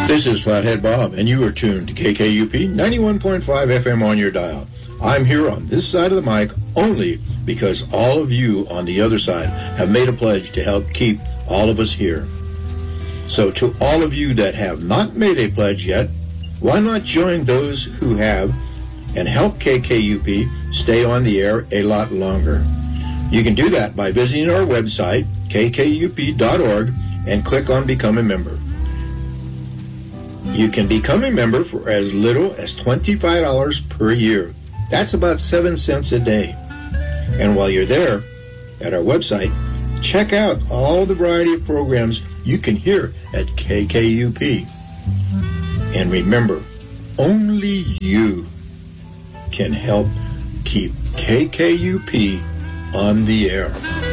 This is Flathead Bob, and you are tuned to KKUP 91.5 FM on your dial. I'm here on this side of the mic only because all of you on the other side have made a pledge to help keep all of us here. So to all of you that have not made a pledge yet, why not join those who have and help KKUP stay on the air a lot longer? You can do that by visiting our website, kkup.org, and click on Become a Member. You can become a member for as little as $25 per year. That's about 7 cents a day. And while you're there, at our website, check out all the variety of programs you can hear at KKUP. And remember, only you can help keep KKUP on the air.